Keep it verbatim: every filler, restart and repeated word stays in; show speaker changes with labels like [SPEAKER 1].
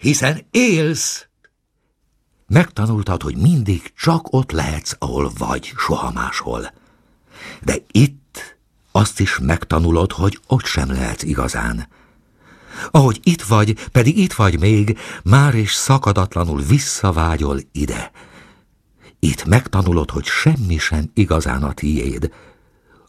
[SPEAKER 1] hiszen élsz. Megtanultad, hogy mindig csak ott lehetsz, ahol vagy, soha máshol. De itt azt is megtanulod, hogy ott sem lehetsz igazán. Ahogy itt vagy, pedig itt vagy még, már is szakadatlanul visszavágyol ide. Itt megtanulod, hogy semmi sem igazán a tiéd,